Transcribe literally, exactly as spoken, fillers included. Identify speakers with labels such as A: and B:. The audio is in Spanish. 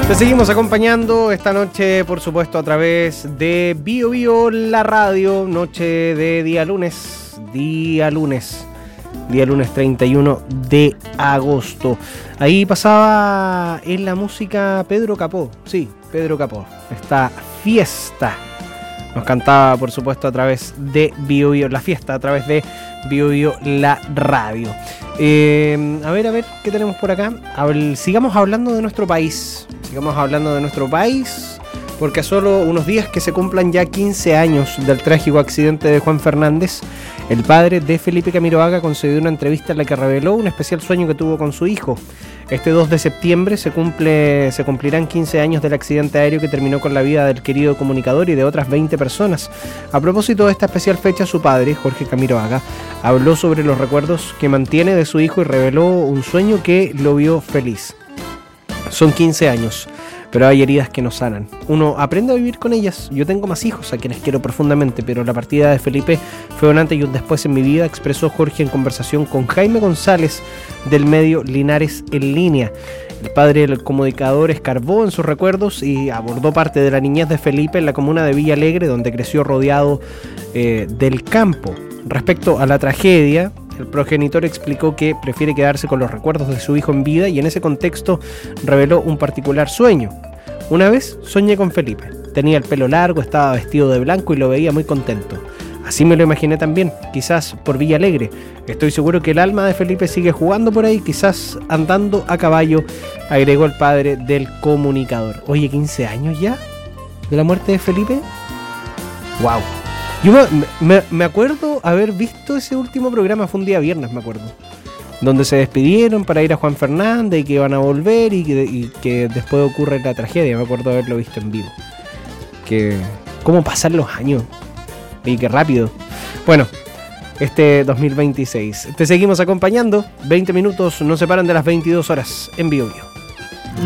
A: Te seguimos acompañando esta noche, por supuesto, a través de Bio Bio, la radio, noche de día lunes, día lunes, día lunes treinta y uno de agosto. Ahí pasaba en la música Pedro Capó, sí, Pedro Capó, esta fiesta. Nos cantaba, por supuesto, a través de Bio Bio, la fiesta, a través de Bio Bio, la radio. Eh, a ver, a ver, ¿qué tenemos por acá? Habl- sigamos hablando de nuestro país. Sigamos hablando de nuestro país, porque a solo unos días que se cumplan ya quince años del trágico accidente de Juan Fernández, el padre de Felipe Camiroaga concedió una entrevista en la que reveló un especial sueño que tuvo con su hijo. Este dos de septiembre se cumple, se cumplirán quince años del accidente aéreo que terminó con la vida del querido comunicador y de otras veinte personas. A propósito de esta especial fecha, su padre, Jorge Camiroaga, habló sobre los recuerdos que mantiene de su hijo y reveló un sueño que lo vio feliz. Son quince años, pero hay heridas que no sanan. Uno aprende a vivir con ellas. Yo tengo más hijos a quienes quiero profundamente, pero la partida de Felipe fue un antes y un después en mi vida, expresó Jorge en conversación con Jaime González del medio Linares en Línea. El padre del comunicador escarbó en sus recuerdos y abordó parte de la niñez de Felipe en la comuna de Villa Alegre, donde creció rodeado eh, del campo. Respecto a la tragedia, el progenitor explicó que prefiere quedarse con los recuerdos de su hijo en vida y en ese contexto reveló un particular sueño. Una vez soñé con Felipe. Tenía el pelo largo, estaba vestido de blanco y lo veía muy contento. Así me lo imaginé también, quizás por Villa Alegre. Estoy seguro que el alma de Felipe sigue jugando por ahí, quizás andando a caballo, agregó el padre del comunicador. Oye, ¿quince años ya de la muerte de Felipe? ¡Wow! Yo me, me, me acuerdo haber visto ese último programa, fue un día viernes, me acuerdo, donde se despidieron para ir a Juan Fernández y que iban a volver y que, y que después ocurre la tragedia. Me acuerdo haberlo visto en vivo. Que cómo pasan los años y qué rápido. Bueno, este dos mil veintiséis. Te seguimos acompañando. veinte minutos nos separan de las veintidós horas en Bio Bio.